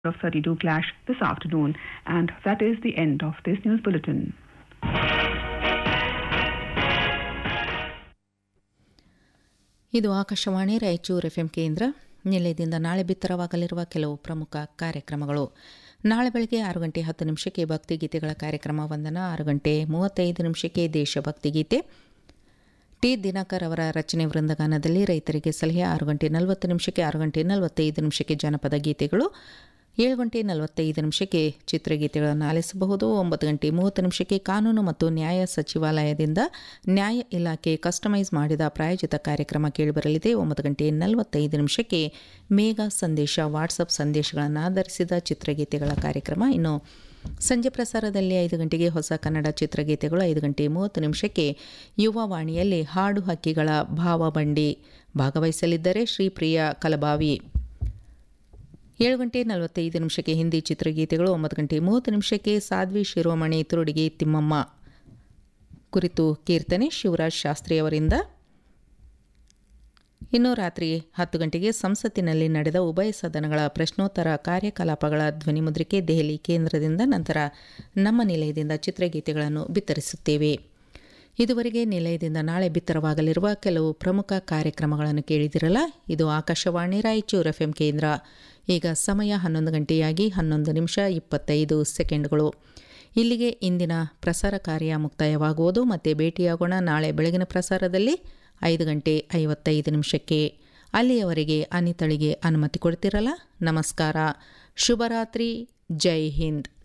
of 32 clash this afternoon. And that is the end of this news bulletin. ಇದು Akashvani Raichur FM ಕೇಂದ್ರ. ನಿಲಯದಿಂದ ನಾಳೆ ಬಿತ್ತರವಾಗಲಿರುವ ಕೆಲವು ಪ್ರಮುಖ ಕಾರ್ಯಕ್ರಮಗಳು. ನಾಳೆ ಬೆಳಗ್ಗೆ 6 ಗಂಟೆ 10 ನಿಮಿಷಕ್ಕೆ ಭಕ್ತಿಗೀತೆಗಳ ಕಾರ್ಯಕ್ರಮ ವಂದನ, 6 ಗಂಟೆ 35 ನಿಮಿಷಕ್ಕೆ ದೇಶಭಕ್ತಿ ಗೀತೆ, ಟಿ ದಿನಕರ್ ಅವರ ರಚನೆ ವೃಂದಗಾನದಲ್ಲಿ ರೈತರಿಗೆ ಸಲಹೆ, 6 ಗಂಟೆ 40 ನಿಮಿಷಕ್ಕೆ 6 ಗಂಟೆ 45 ನಿಮಿಷಕ್ಕೆ ಜನಪದ ಗೀತೆಗಳು, 7 ಗಂಟೆ 45 ನಿಮಿಷಕ್ಕೆ ಚಿತ್ರಗೀತೆಗಳನ್ನು ಆಲಿಸಬಹುದು. 9 ಗಂಟೆ 30 ನಿಮಿಷಕ್ಕೆ ಕಾನೂನು ಮತ್ತು ನ್ಯಾಯ ಸಚಿವಾಲಯದಿಂದ ನ್ಯಾಯ ಇಲಾಖೆ ಕಸ್ಟಮೈಸ್ ಮಾಡಿದ ಪ್ರಾಯೋಜಿತ ಕಾರ್ಯಕ್ರಮ ಕೇಳಿಬರಲಿದೆ. 9 ಗಂಟೆ 45 ನಿಮಿಷಕ್ಕೆ ಮೇಘ ಸಂದೇಶ, ವಾಟ್ಸಪ್ ಸಂದೇಶಗಳನ್ನು ಆಧರಿಸಿದ ಚಿತ್ರಗೀತೆಗಳ ಕಾರ್ಯಕ್ರಮ. ಇನ್ನು ಸಂಜೆ ಪ್ರಸಾರದಲ್ಲಿ 5 ಗಂಟೆಗೆ ಹೊಸ ಕನ್ನಡ ಚಿತ್ರಗೀತೆಗಳು, 5 ಗಂಟೆ 30 ನಿಮಿಷಕ್ಕೆ ಯುವವಾಣಿಯಲ್ಲಿ ಹಾಡು ಹಕ್ಕಿಗಳ ಭಾವಬಂಡಿ ಭಾಗವಹಿಸಲಿದ್ದರೆ ಶ್ರೀಪ್ರಿಯ ಕಲಬಾವಿ. 7 ಗಂಟೆ 45 ನಿಮಿಷಕ್ಕೆ ಹಿಂದಿ ಚಿತ್ರಗೀತೆಗಳು, 9 ಗಂಟೆ 30 ನಿಮಿಷಕ್ಕೆ ಸಾಧ್ವಿ ಶಿರೋಮಣಿ ತುರುಡಿಗೆ ತಿಮ್ಮಮ್ಮ ಕುರಿತು ಕೀರ್ತನೆ ಶಿವರಾಜ್ ಶಾಸ್ತ್ರಿಯವರಿಂದ. ಇನ್ನು ರಾತ್ರಿ 10 ಗಂಟೆಗೆ ಸಂಸತ್ತಿನಲ್ಲಿ ನಡೆದ ಉಭಯ ಸದನಗಳ ಪ್ರಶ್ನೋತ್ತರ ಕಾರ್ಯಕಲಾಪಗಳ ಧ್ವನಿಮುದ್ರಿಕೆ ದೆಹಲಿ ಕೇಂದ್ರದಿಂದ. ನಂತರ ನಮ್ಮ ನಿಲಯದಿಂದ ಚಿತ್ರಗೀತೆಗಳನ್ನು ಬಿತ್ತರಿಸುತ್ತೇವೆ. ಇದುವರೆಗೆ ನಿಲಯದಿಂದ ನಾಳೆ ಬಿತ್ತರವಾಗಲಿರುವ ಕೆಲವು ಪ್ರಮುಖ ಕಾರ್ಯಕ್ರಮಗಳನ್ನು ಕೇಳಿದಿರಲ್ಲ. ಇದು ಆಕಾಶವಾಣಿ ರಾಯಚೂರು ಎಫ್ಎಂ ಕೇಂದ್ರ. ಈಗ ಸಮಯ 11 ಗಂಟೆಯಾಗಿ 11 ನಿಮಿಷ 25 ಸೆಕೆಂಡ್ಗಳು. ಇಲ್ಲಿಗೆ ಇಂದಿನ ಪ್ರಸಾರ ಕಾರ್ಯ ಮುಕ್ತಾಯವಾಗುವುದು. ಮತ್ತೆ ಭೇಟಿಯಾಗೋಣ ನಾಳೆ ಬೆಳಗಿನ ಪ್ರಸಾರದಲ್ಲಿ 5 ಗಂಟೆ 55 ನಿಮಿಷಕ್ಕೆ. ಅಲ್ಲಿಯವರೆಗೆ ಅನಿತಳಿಗೆ ಅನುಮತಿ ಕೊಡ್ತಿರಲ್ಲ. ನಮಸ್ಕಾರ, ಶುಭರಾತ್ರಿ, ಜೈ ಹಿಂದ್.